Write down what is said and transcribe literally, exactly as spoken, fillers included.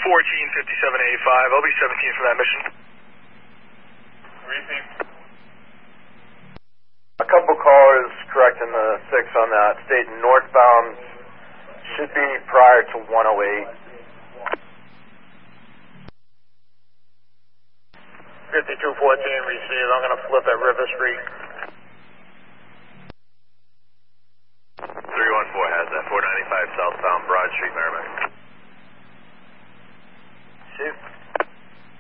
fourteen fifty-seven eighty-five. I'll be seventeen for that mission. Repeat. A couple callers correcting the six on that, stating northbound should be prior to one oh eight. fifty-two fourteen, receive. I'm going to flip at River Street. three one four has that, four ninety-five southbound Broad Street, Merrimack.